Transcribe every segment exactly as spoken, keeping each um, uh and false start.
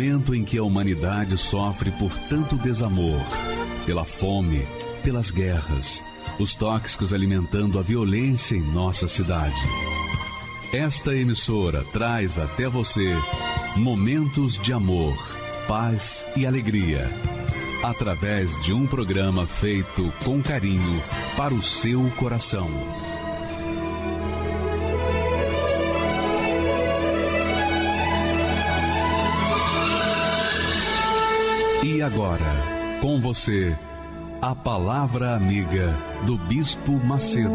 momento em que a humanidade sofre por tanto desamor, pela fome, pelas guerras, os tóxicos alimentando a violência em nossa cidade. Esta emissora traz até você momentos de amor, paz e alegria, através de um programa feito com carinho para o seu coração. E agora, com você, a Palavra Amiga do Bispo Macedo.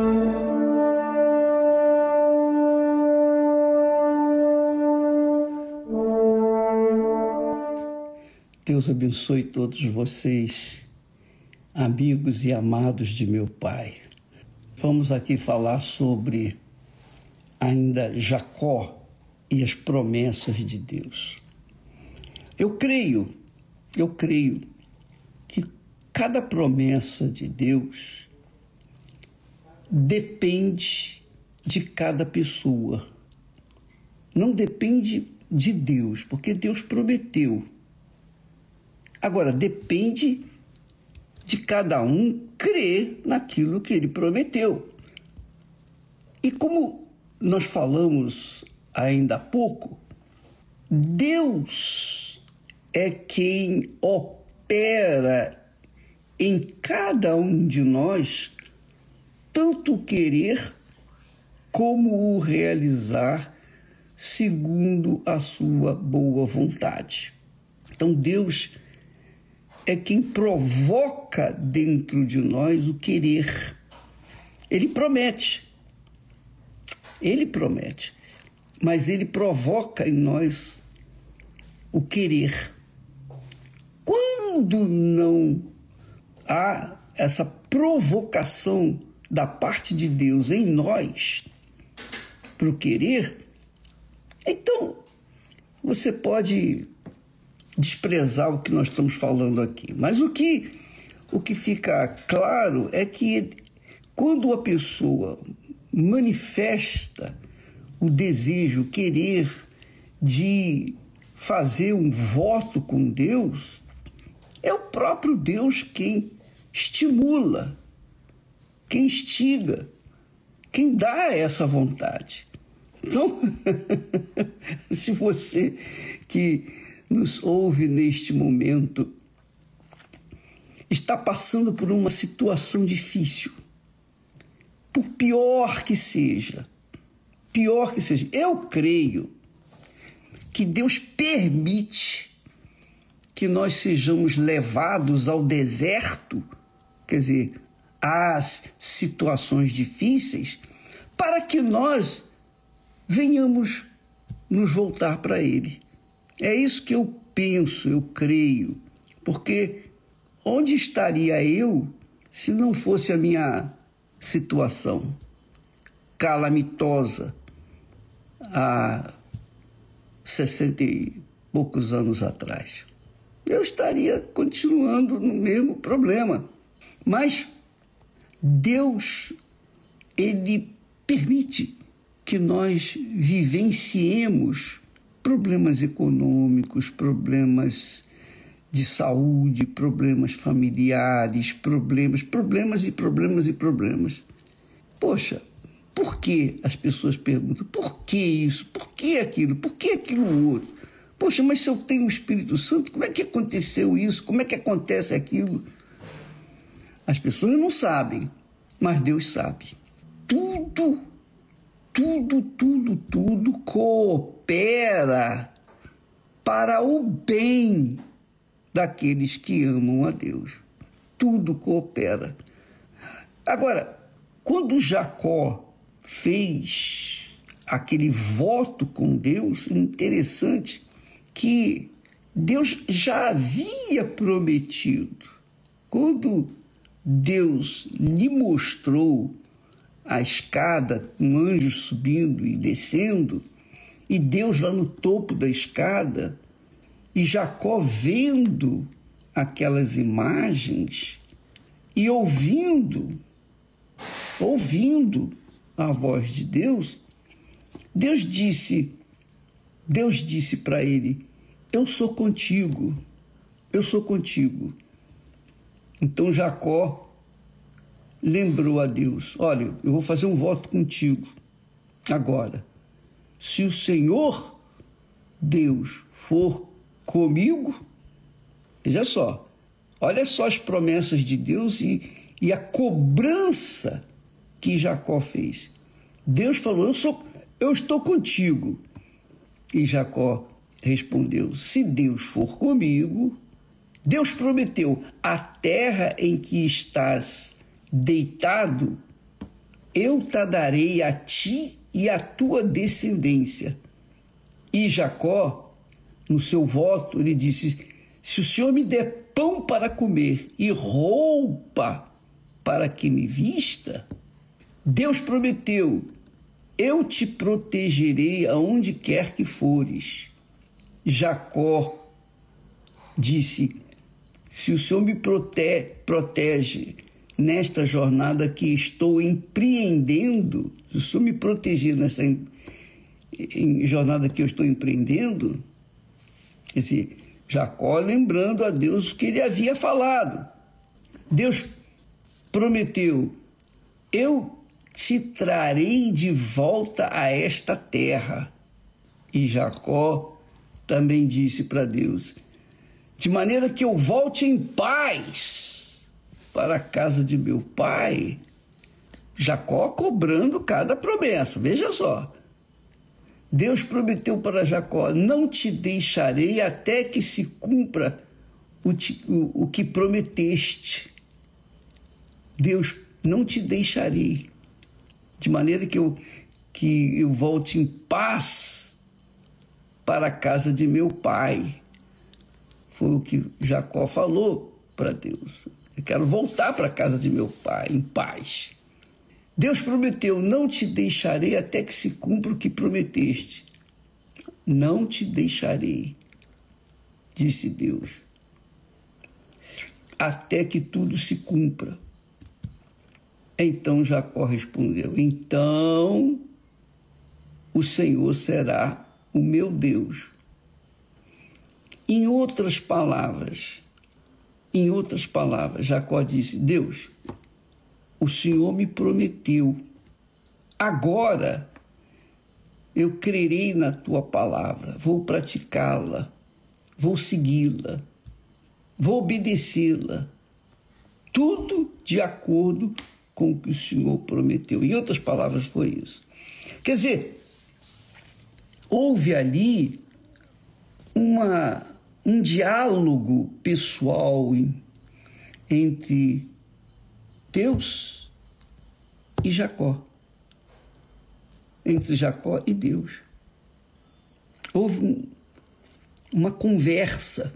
Deus abençoe todos vocês, amigos e amados de meu Pai. Vamos aqui falar sobre ainda Jacó e as promessas de Deus. Eu creio, eu creio que cada promessa de Deus depende de cada pessoa. Não depende de Deus, porque Deus prometeu. Agora, depende de cada um crer naquilo que ele prometeu. E como nós falamos ainda há pouco, Deus é quem opera em cada um de nós tanto o querer como o realizar segundo a sua boa vontade. Então Deus é quem provoca dentro de nós o querer. Ele promete, ele promete, mas ele provoca em nós o querer. Quando não há essa provocação da parte de Deus em nós para o querer, então você pode desprezar o que nós estamos falando aqui. Mas o que, o que fica claro é que quando a pessoa manifesta o desejo, o querer de fazer um voto com Deus, é o próprio Deus quem estimula, quem instiga, quem dá essa vontade. Então, se você que nos ouve neste momento está passando por uma situação difícil, por pior que seja, pior que seja, eu creio que Deus permite que nós sejamos levados ao deserto, quer dizer, às situações difíceis, para que nós venhamos nos voltar para Ele. É isso que eu penso, eu creio, porque onde estaria eu se não fosse a minha situação calamitosa há sessenta e poucos anos atrás? Eu estaria continuando no mesmo problema. Mas Deus, Ele permite que nós vivenciemos problemas econômicos, problemas de saúde, problemas familiares, problemas, problemas e problemas e problemas. Poxa, por que as pessoas perguntam? Por que isso? Por que aquilo? Por que aquilo outro? Poxa, mas se eu tenho o Espírito Santo, como é que aconteceu isso? Como é que acontece aquilo? As pessoas não sabem, mas Deus sabe. Tudo, tudo, tudo, tudo coopera para o bem daqueles que amam a Deus. Tudo coopera. Agora, quando Jacó fez aquele voto com Deus, interessante que Deus já havia prometido. Quando Deus lhe mostrou a escada, um anjo subindo e descendo, e Deus lá no topo da escada, e Jacó vendo aquelas imagens e ouvindo, ouvindo a voz de Deus, Deus disse, Deus disse para ele: eu sou contigo, eu sou contigo. Então Jacó lembrou a Deus: olha, eu vou fazer um voto contigo agora. Se o Senhor Deus for comigo, veja só, olha só as promessas de Deus e, e a cobrança que Jacó fez. Deus falou: eu, sou, eu estou contigo. E Jacó respondeu: se Deus for comigo, Deus prometeu: a terra em que estás deitado, eu te darei a ti e à tua descendência. E Jacó, no seu voto, ele disse: se o Senhor me der pão para comer e roupa para que me vista, Deus prometeu: eu te protegerei aonde quer que fores. Jacó disse: se o Senhor me prote- protege nesta jornada que estou empreendendo, se o Senhor me proteger nessa em, em jornada que eu estou empreendendo, quer dizer, Jacó lembrando a Deus o que ele havia falado. Deus prometeu: eu te trarei de volta a esta terra. E Jacó também disse para Deus: de maneira que eu volte em paz para a casa de meu pai. Jacó cobrando cada promessa, veja só. Deus prometeu para Jacó: não te deixarei até que se cumpra o, te, o, o que prometeste. Deus, não te deixarei, de maneira que eu, que eu volte em paz para a casa de meu pai. Foi o que Jacó falou para Deus: eu quero voltar para a casa de meu pai em paz. Deus prometeu: não te deixarei até que se cumpra o que prometeste. Não te deixarei, disse Deus, até que tudo se cumpra. Então Jacó respondeu: então o Senhor será o meu Deus. Em outras palavras, em outras palavras, Jacó disse: Deus, o Senhor me prometeu, agora eu crerei na tua palavra, vou praticá-la, vou segui-la, vou obedecê-la, tudo de acordo com o que o Senhor prometeu. Em outras palavras, foi isso. Quer dizer, houve ali uma, um diálogo pessoal entre Deus e Jacó. Entre Jacó e Deus. Houve um, uma conversa.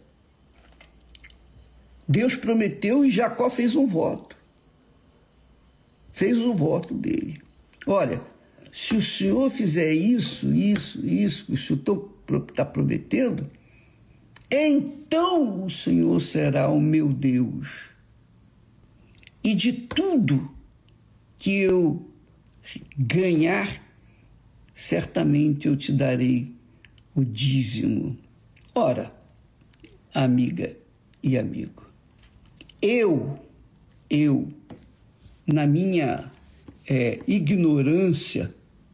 Deus prometeu e Jacó fez um voto. Fez o voto dele. Olha, se o Senhor fizer isso, isso, isso, que o Senhor está prometendo, então o Senhor será o meu Deus. E de tudo que eu ganhar, certamente eu te darei o dízimo. Ora, amiga e amigo, eu, eu, na minha é, ignorância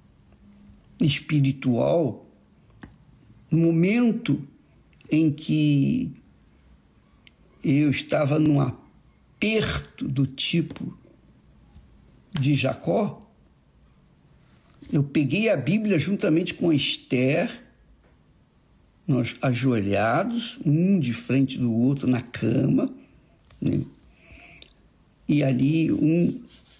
espiritual, no momento em que eu estava num aperto do tipo de Jacó, eu peguei a Bíblia juntamente com Esther, nós ajoelhados, um de frente do outro na cama, né? E ali um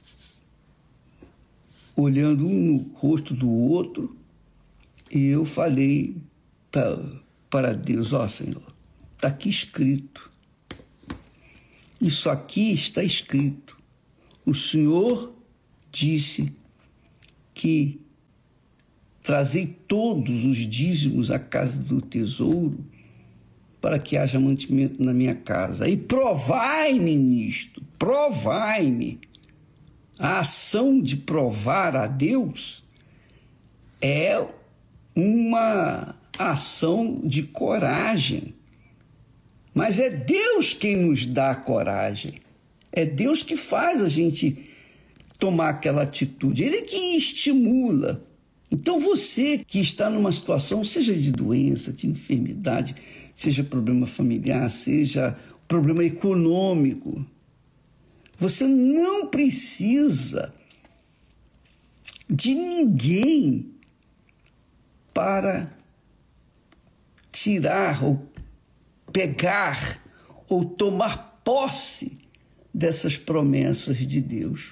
olhando um no rosto do outro, e eu falei pra, para Deus: ó Senhor, está aqui escrito, isso aqui está escrito, o Senhor disse que trazei todos os dízimos à casa do tesouro para que haja mantimento na minha casa. E provai-me nisto, provai-me. A ação de provar a Deus é uma ação de coragem. Mas é Deus quem nos dá coragem. É Deus que faz a gente tomar aquela atitude. Ele é que estimula. Então você que está numa situação, seja de doença, de enfermidade, seja problema familiar, seja problema econômico, você não precisa de ninguém para tirar ou pegar ou tomar posse dessas promessas de Deus.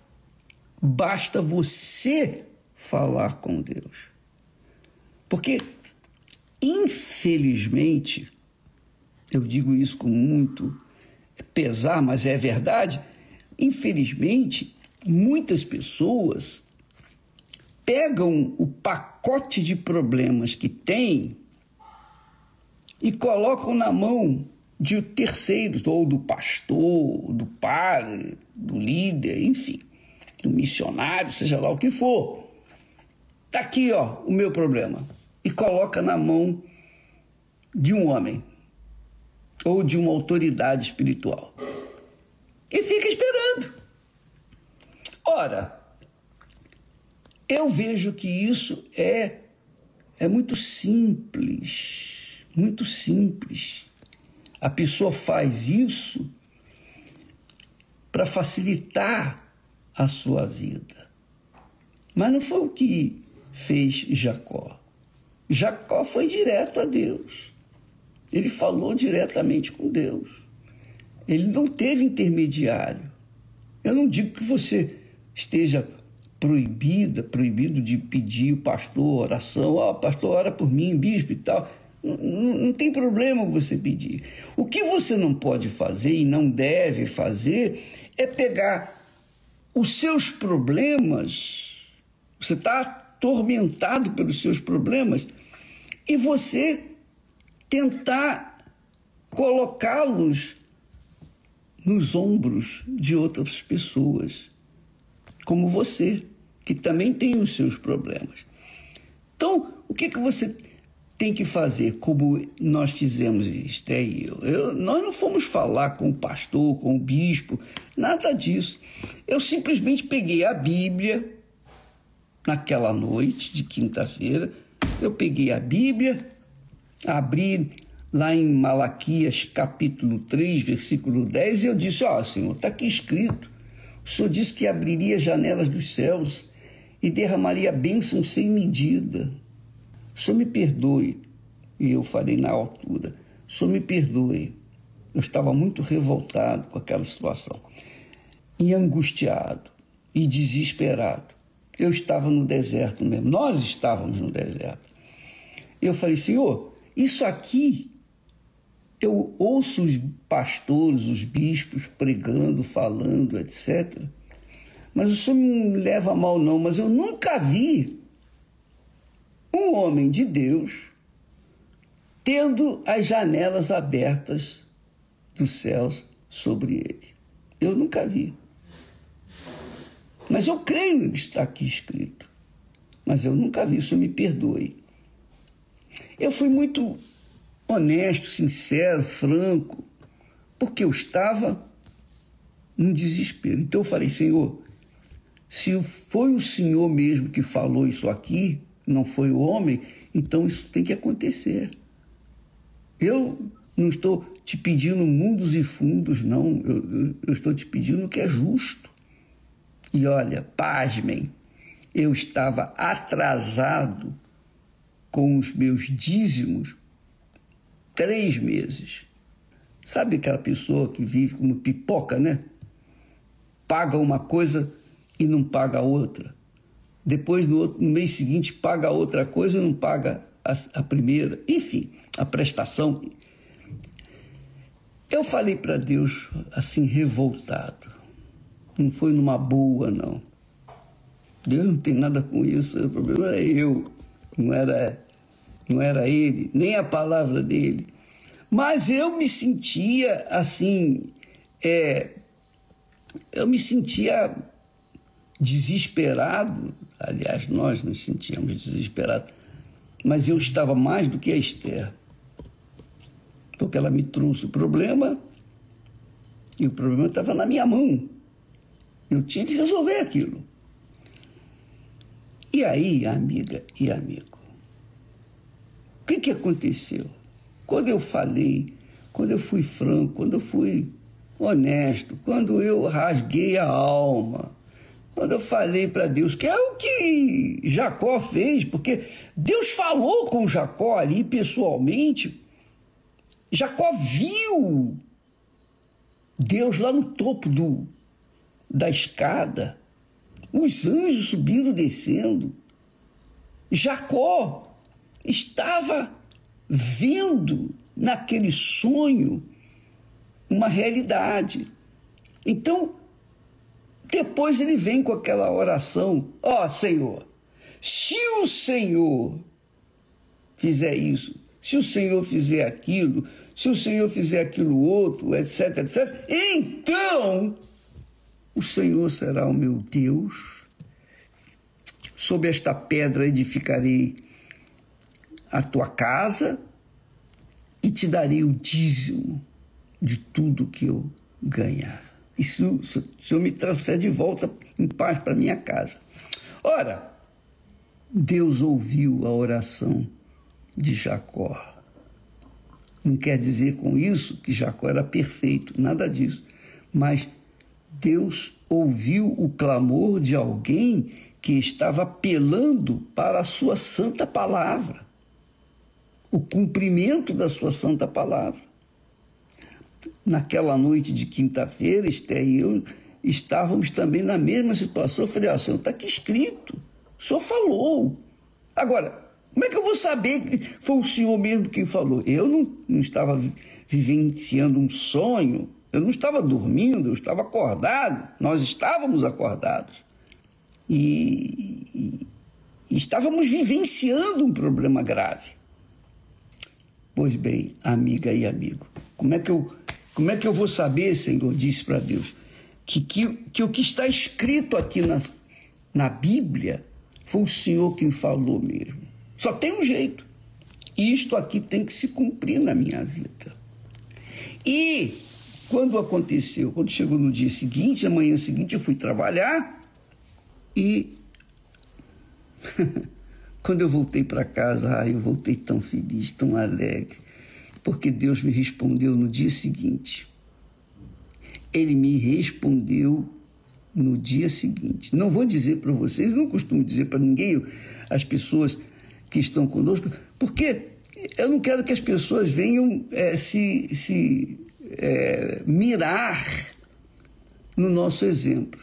Basta você falar com Deus. Porque, infelizmente, eu digo isso com muito pesar, mas é verdade, infelizmente, muitas pessoas pegam o pacote de problemas que têm e colocam na mão de terceiros, ou do pastor, do padre, do líder, enfim, do missionário, seja lá o que for. Está aqui, ó, o meu problema. E coloca na mão de um homem ou de uma autoridade espiritual. E fica esperando. Ora, eu vejo que isso é, é muito simples, muito simples. A pessoa faz isso para facilitar a sua vida. Mas não foi o que fez Jacó. Jacó foi direto a Deus. Ele falou diretamente com Deus. Ele não teve intermediário. Eu não digo que você esteja proibida, proibido de pedir o pastor oração. Ó, oh, pastor, ora por mim, bispo e tal. Não, não, não tem problema você pedir. O que você não pode fazer e não deve fazer é pegar os seus problemas. Você está atormentado pelos seus problemas e você tentar colocá-los nos ombros de outras pessoas, como você, que também tem os seus problemas. Então, o que, que você tem que fazer, como nós fizemos isso? É eu. Eu, nós não fomos falar com o pastor, com o bispo, nada disso. Eu simplesmente peguei a Bíblia, naquela noite de quinta-feira, eu peguei a Bíblia, abri lá em Malaquias capítulo três, versículo dez, e eu disse, ó, oh, Senhor, está aqui escrito, o Senhor disse que abriria janelas dos céus e derramaria bênção sem medida. O Senhor me perdoe, e eu falei na altura, o Senhor me perdoe. Eu estava muito revoltado com aquela situação, e angustiado, e desesperado. Eu estava no deserto mesmo, nós estávamos no deserto. Eu falei, Senhor, isso aqui, eu ouço os pastores, os bispos pregando, falando, etcétera. Mas o Senhor não me leva a mal não, mas eu nunca vi um homem de Deus tendo as janelas abertas dos céus sobre ele. Eu nunca vi. Mas eu creio no que está aqui escrito. Mas eu nunca vi, isso me perdoe. Eu fui muito honesto, sincero, franco, porque eu estava num desespero. Então eu falei, Senhor, se foi o Senhor mesmo que falou isso aqui, não foi o homem, então isso tem que acontecer. Eu não estou te pedindo mundos e fundos, não. Eu, eu, eu estou te pedindo o que é justo. E olha, pasmem, eu estava atrasado com os meus dízimos três meses. Sabe aquela pessoa que vive como pipoca, né? Paga uma coisa e não paga outra. Depois, no, outro, no mês seguinte, paga outra coisa e não paga a, a primeira. Enfim, a prestação. Eu falei para Deus assim, revoltado. Não foi numa boa, não. Deus não tem nada com isso. O problema era eu, não era, não era ele, nem a palavra dele. Mas eu me sentia assim, é, eu me sentia desesperado. Aliás, nós nos sentíamos desesperados. mas eu estava mais do que a Esther, porque ela me trouxe o problema e o problema estava na minha mão. Eu tinha que resolver aquilo. E aí, amiga e amigo, o que, que aconteceu? Quando eu falei, quando eu fui franco, quando eu fui honesto, quando eu rasguei a alma, quando eu falei para Deus, que é o que Jacó fez, porque Deus falou com Jacó ali pessoalmente. Jacó viu Deus lá no topo do, da escada, os anjos subindo e descendo. Jacó estava vendo naquele sonho uma realidade. Então, depois ele vem com aquela oração: ó, Senhor, se o Senhor fizer isso, se o Senhor fizer aquilo, se o Senhor fizer aquilo outro, etc, etcétera, então o Senhor será o meu Deus, sobre esta pedra edificarei a tua casa e te darei o dízimo de tudo que eu ganhar. Isso, o Senhor me trouxer de volta em paz para minha casa. Ora, Deus ouviu a oração de Jacó. Não quer dizer com isso que Jacó era perfeito, nada disso. Mas Deus ouviu o clamor de alguém que estava apelando para a sua santa palavra, o cumprimento da sua santa palavra. Naquela noite de quinta-feira, Esther e eu estávamos também na mesma situação. Eu falei: ah, Senhor, está aqui escrito, o Senhor falou. Agora, como é que eu vou saber que foi o Senhor mesmo quem falou? Eu não, não estava vivenciando um sonho, eu não estava dormindo, eu estava acordado, nós estávamos acordados. E, e, e estávamos vivenciando um problema grave. Pois bem, amiga e amigo, como é que eu, como é que eu vou saber, Senhor, disse para Deus, que, que, que o que está escrito aqui na, na Bíblia foi o Senhor quem falou mesmo? Só tem um jeito. Isto aqui tem que se cumprir na minha vida. E quando aconteceu, quando chegou no dia seguinte, na manhã seguinte, eu fui trabalhar e quando eu voltei para casa, ah, eu voltei tão feliz, tão alegre, porque Deus me respondeu no dia seguinte. Ele me respondeu no dia seguinte. Não vou dizer para vocês, não costumo dizer para ninguém, as pessoas que estão conosco, porque eu não quero que as pessoas venham é, se, se é, mirar no nosso exemplo.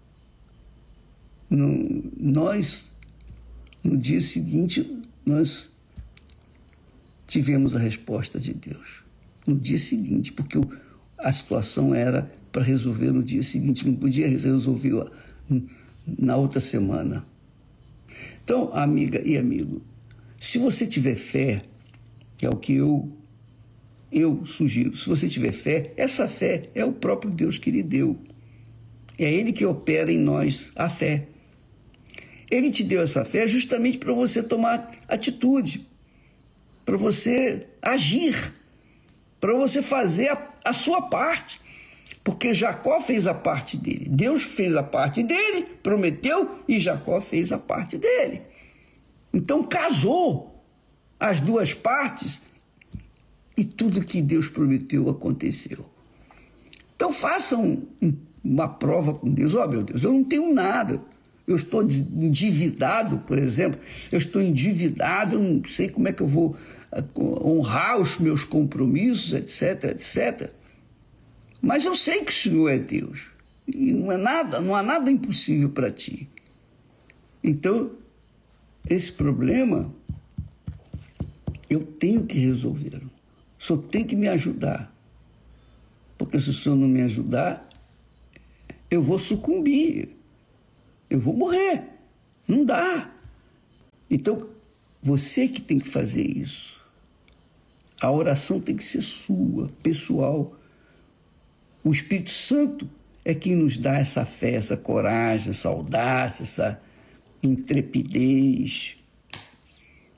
No, nós, no dia seguinte, nós tivemos a resposta de Deus. No dia seguinte, porque o, a situação era para resolver no dia seguinte, não podia resolver na outra semana. Então, amiga e amigo, se você tiver fé, que é o que eu, eu sugiro, se você tiver fé, essa fé é o próprio Deus que lhe deu. É Ele que opera em nós a fé. Ele te deu essa fé justamente para você tomar atitude, para você agir, para você fazer a, a sua parte. Porque Jacó fez a parte dele, Deus fez a parte dele, prometeu, e Jacó fez a parte dele. Então casou as duas partes e tudo que Deus prometeu aconteceu. Então façam uma prova com Deus. Ó, oh, meu Deus, eu não tenho nada. Eu estou endividado, por exemplo. Eu estou endividado, eu não sei como é que eu vou honrar os meus compromissos, etc, etcétera. Mas eu sei que o Senhor é Deus. E não é nada, não há nada impossível para ti. Então, esse problema eu tenho que resolver. O Senhor tem que me ajudar. Porque se o Senhor não me ajudar, eu vou sucumbir. Eu vou morrer. Não dá. Então, você que tem que fazer isso. A oração tem que ser sua, pessoal. O Espírito Santo é quem nos dá essa fé, essa coragem, essa audácia, essa intrepidez.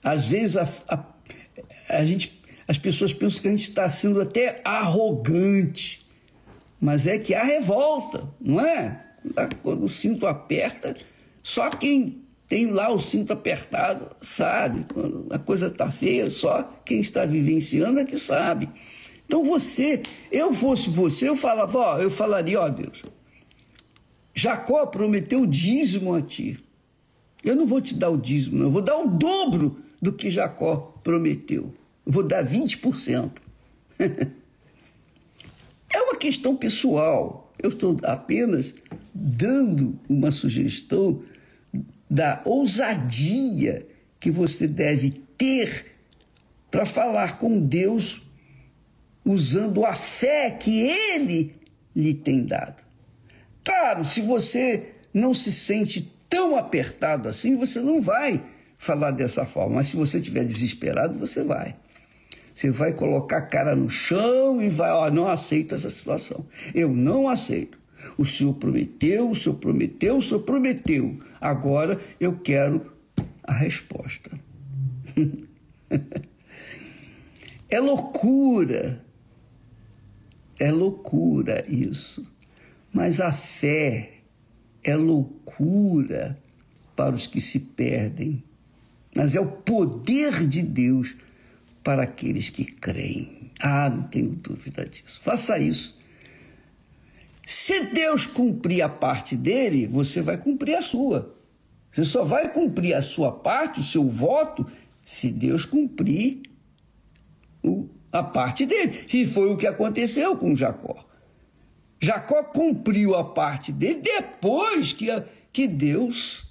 Às vezes a, a, a gente, as pessoas pensam que a gente está sendo até arrogante, mas é que há revolta, não é? Quando o cinto aperta, só quem tem lá o cinto apertado sabe. Quando a coisa está feia, só quem está vivenciando é que sabe. Então você, eu fosse você, eu falava, ó, eu falaria, ó Deus, Jacó prometeu o dízimo a ti. Eu não vou te dar o dízimo, não, eu vou dar o dobro do que Jacó prometeu. Eu vou dar vinte por cento. É uma questão pessoal. Eu estou apenas dando uma sugestão da ousadia que você deve ter para falar com Deus usando a fé que Ele lhe tem dado. Claro, se você não se sente tão apertado assim, você não vai falar dessa forma. Mas se você estiver desesperado, você vai. Você vai colocar a cara no chão e vai, ó, não aceito essa situação. Eu não aceito. O Senhor prometeu, o Senhor prometeu, o Senhor prometeu. Agora eu quero a resposta. É loucura. É loucura isso. Mas a fé é loucura para os que se perdem. Mas é o poder de Deus para aqueles que creem. Ah, não tenho dúvida disso. Faça isso. Se Deus cumprir a parte dele, você vai cumprir a sua. Você só vai cumprir a sua parte, o seu voto, se Deus cumprir o, a parte dele. E foi o que aconteceu com Jacó. Jacó cumpriu a parte dele depois que, a, que Deus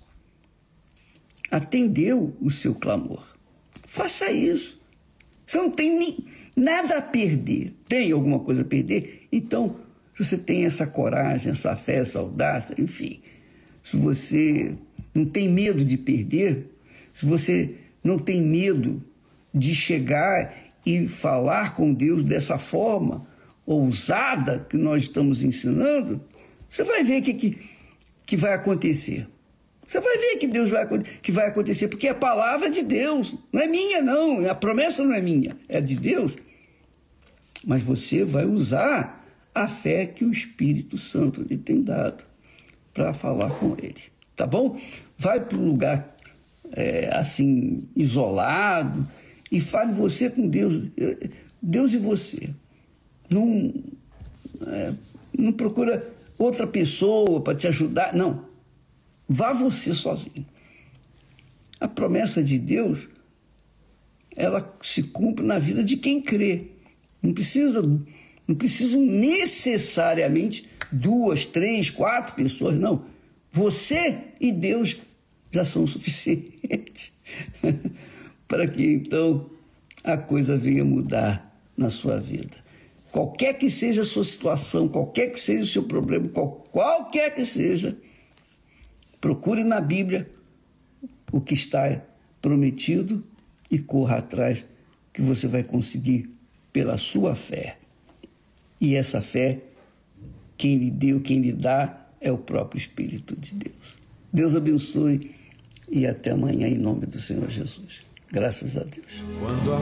atendeu o seu clamor. Faça isso. Você não tem nem, nada a perder. Tem alguma coisa a perder? Então, se você tem essa coragem, essa fé, essa audácia, enfim, se você não tem medo de perder, se você não tem medo de chegar e falar com Deus dessa forma ousada que nós estamos ensinando, você vai ver o que, que, que vai acontecer. Você vai ver que Deus vai, que vai acontecer, porque é a palavra de Deus, não é minha não, a promessa não é minha, é de Deus. Mas você vai usar a fé que o Espírito Santo lhe tem dado para falar com ele, tá bom? Vai para um lugar é, assim, isolado, e fale você com Deus, Deus e você. Não, é, não procura outra pessoa para te ajudar, não. Vá você sozinho. A promessa de Deus, ela se cumpre na vida de quem crê. Não precisa, não precisam necessariamente duas, três, quatro pessoas, não. Você e Deus já são suficientes para que, então, a coisa venha mudar na sua vida. Qualquer que seja a sua situação, qualquer que seja o seu problema, qual, qualquer que seja, procure na Bíblia o que está prometido e corra atrás, que você vai conseguir pela sua fé. E essa fé, quem lhe deu, quem lhe dá, é o próprio Espírito de Deus. Deus abençoe e até amanhã, em nome do Senhor Jesus. Graças a Deus. Quando a